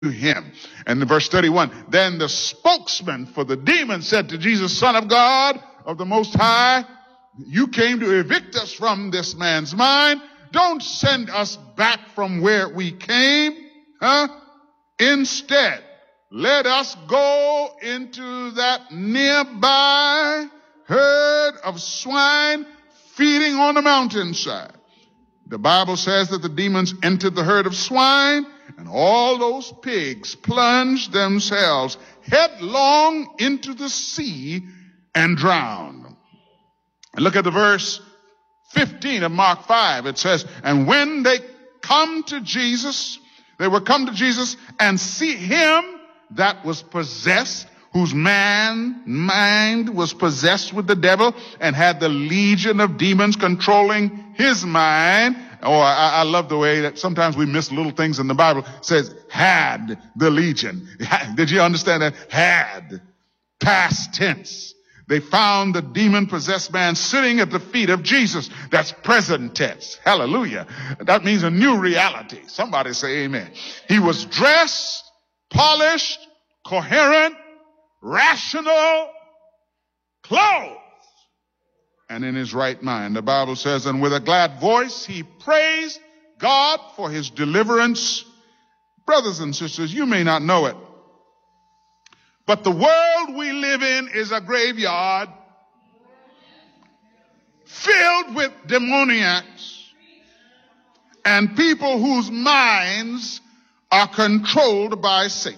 him. And in verse 31, then the spokesman for the demon said to Jesus, Son of God, of the Most High, you came to evict us from this man's mind. Don't send us back from where we came. Instead, let us go into that nearby herd of swine feeding on the mountainside. The Bible says that the demons entered the herd of swine, and all those pigs plunged themselves headlong into the sea and drowned. And look at the verse 15 of Mark 5. It says, and when they come to Jesus, they will come to Jesus and see him that was possessed, whose mind was possessed with the devil and had the legion of demons controlling his mind. Oh, I love the way that sometimes we miss little things in the Bible. It says, had the legion. Did you understand that? Had. Past tense. They found the demon-possessed man sitting at the feet of Jesus. That's present tense. Hallelujah. That means a new reality. Somebody say amen. He was dressed, polished, coherent, rational, clothed, and in his right mind. The Bible says, and with a glad voice he praised God for his deliverance. Brothers and sisters, you may not know it, but the world we live in is a graveyard filled with demoniacs and people whose minds are controlled by Satan.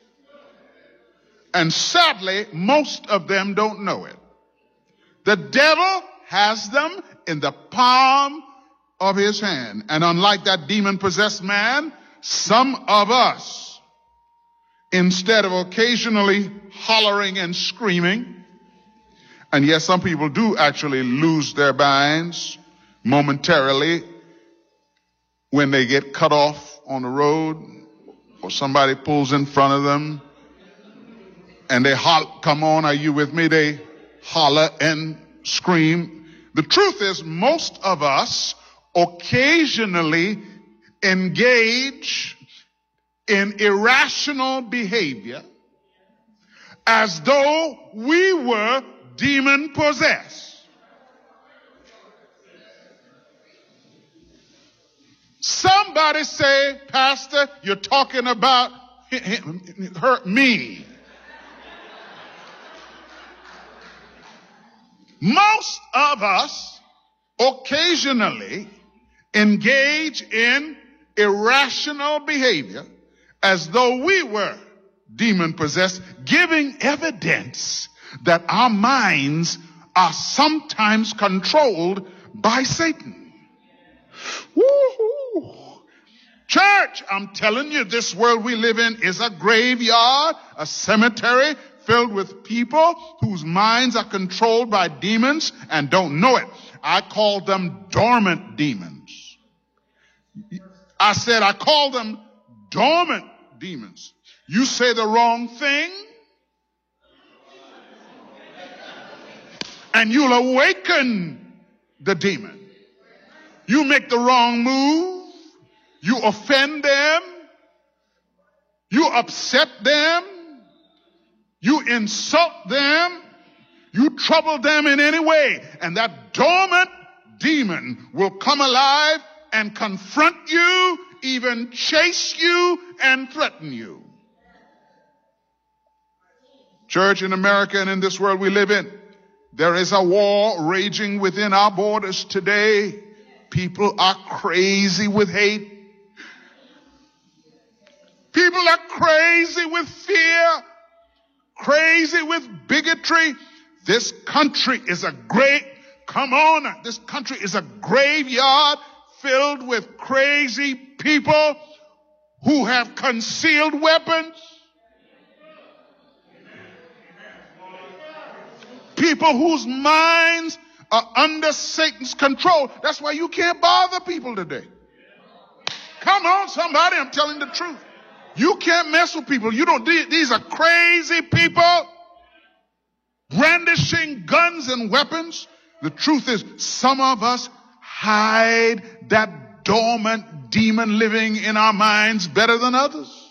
And sadly, most of them don't know it. The devil has them in the palm of his hand. And unlike that demon-possessed man, some of us, instead of occasionally hollering and screaming, and yes, some people do actually lose their minds momentarily when they get cut off on the road or somebody pulls in front of them and they come on, are you with me? They holler and scream. The truth is, most of us occasionally engage in irrational behavior as though we were demon possessed. Somebody say, Pastor, you're talking about me. Most of us occasionally engage in irrational behavior as though we were demon possessed, giving evidence that our minds are sometimes controlled by Satan. Woo-hoo. Church, I'm telling you, this world we live in is a graveyard, a cemetery filled with people whose minds are controlled by demons and don't know it. I call them dormant demons. I said I call them dormant demons. You say the wrong thing and you'll awaken the demon. You make the wrong move, you offend them, you upset them, you insult them, you trouble them in any way, and that dormant demon will come alive and confront you, even chase you and threaten you. Church, in America and in this world we live in, there is a war raging within our borders today. People are crazy with hate. People are crazy with fear, crazy with bigotry. This country is this country is a graveyard filled with crazy people who have concealed weapons. People whose minds are under Satan's control. That's why you can't bother people today. Come on, somebody, I'm telling the truth. You can't mess with people. These are crazy people brandishing guns and weapons. The truth is, some of us hide that dormant demon living in our minds better than others.